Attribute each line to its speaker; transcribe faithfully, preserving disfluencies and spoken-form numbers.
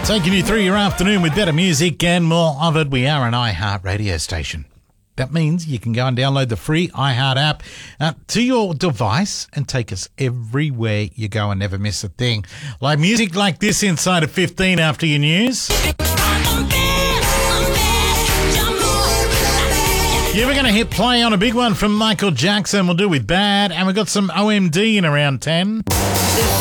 Speaker 1: Taking you through your afternoon with better music and more of it. We are an iHeart radio station. That means you can go and download the free iHeart app uh, to your device and take us everywhere you go and never miss a thing. Like music like this inside of fifteen after your news. Yeah, we're going to hit play on a big one from Michael Jackson. We'll do with Bad. And we've got some O M D in around ten.